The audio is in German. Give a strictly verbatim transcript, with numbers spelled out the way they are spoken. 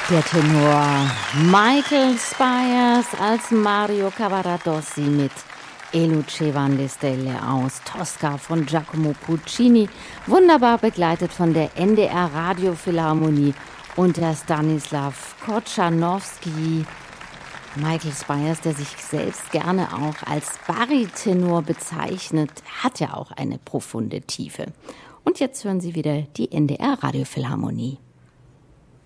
Der Tenor Michael Spyers als Mario Cavaradossi mit E luce van le stelle aus Tosca von Giacomo Puccini, wunderbar begleitet von der N D R Radiophilharmonie unter Stanislaw Kochanowski. Michael Spyers, der sich selbst gerne auch als Baritenor bezeichnet, hat ja auch eine profunde Tiefe. Und jetzt hören Sie wieder die N D R Radiophilharmonie.